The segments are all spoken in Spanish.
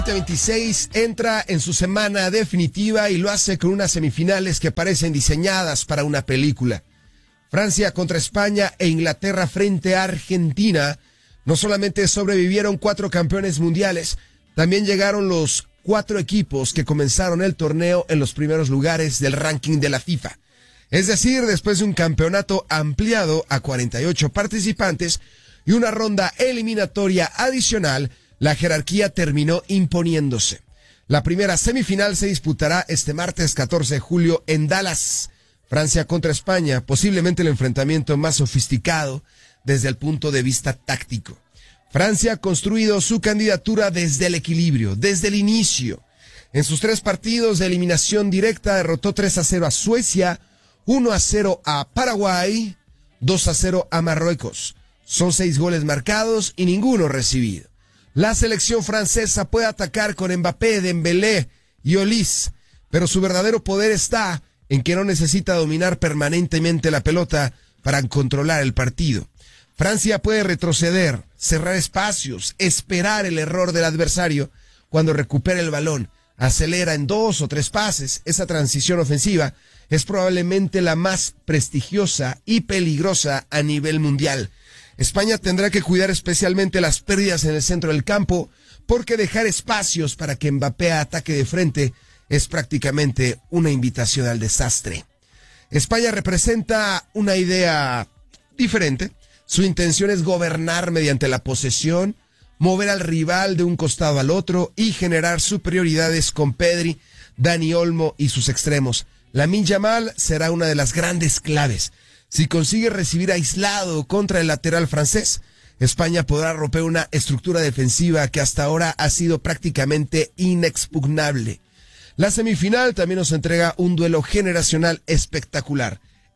2026 entra en su semana definitiva y lo hace con unas semifinales que parecen diseñadas para una película. Francia contra España e Inglaterra frente a Argentina. No solamente sobrevivieron 4 campeones mundiales, también llegaron los 4 equipos que comenzaron el torneo en los primeros lugares del ranking de la FIFA. Es decir, después de un campeonato ampliado a 48 participantes y una ronda eliminatoria adicional, la jerarquía terminó imponiéndose. La primera semifinal se disputará este martes 14 de julio en Dallas. Francia contra España, posiblemente el enfrentamiento más sofisticado desde el punto de vista táctico. Francia ha construido su candidatura desde el equilibrio, desde el inicio. En sus 3 partidos de eliminación directa derrotó 3-0 a Suecia, 1-0 a Paraguay, 2-0 a Marruecos. Son 6 goles marcados y ninguno recibido. La selección francesa puede atacar con Mbappé, Dembélé y Olise, pero su verdadero poder está en que no necesita dominar permanentemente la pelota para controlar el partido. Francia puede retroceder, cerrar espacios, esperar el error del adversario cuando recupera el balón, acelera en 2 o 3 pases. Esa transición ofensiva es probablemente la más prestigiosa y peligrosa a nivel mundial. España tendrá que cuidar especialmente las pérdidas en el centro del campo, porque dejar espacios para que Mbappé ataque de frente es prácticamente una invitación al desastre. España representa una idea diferente. Su intención es gobernar mediante la posesión, mover al rival de un costado al otro y generar superioridades con Pedri, Dani Olmo y sus extremos. Lamine Yamal será una de las grandes claves. Si consigue recibir aislado contra el lateral francés, España podrá romper una estructura defensiva que hasta ahora ha sido prácticamente inexpugnable. La semifinal también nos entrega un duelo generacional espectacular.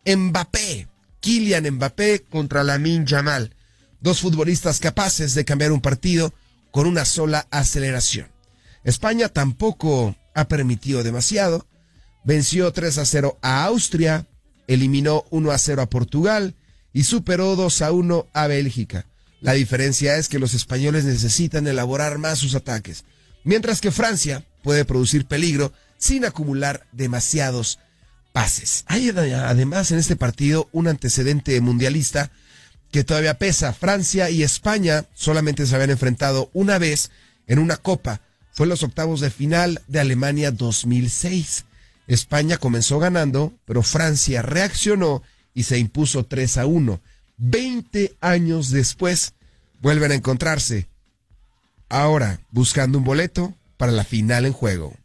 Kylian Mbappé contra Lamine Yamal. 2 futbolistas capaces de cambiar un partido con una sola aceleración. España tampoco ha permitido demasiado. Venció 3-0 a Austria, eliminó 1-0 a Portugal y superó 2-1 a Bélgica. La diferencia es que los españoles necesitan elaborar más sus ataques, mientras que Francia puede producir peligro sin acumular demasiados pases. Hay además en este partido un antecedente mundialista que todavía pesa. Francia y España solamente se habían enfrentado una vez en una copa. Fue en los octavos de final de Alemania 2006. España comenzó ganando, pero Francia reaccionó y se impuso 3-1. 20 años después, vuelven a encontrarse. Ahora, buscando un boleto para la final en juego.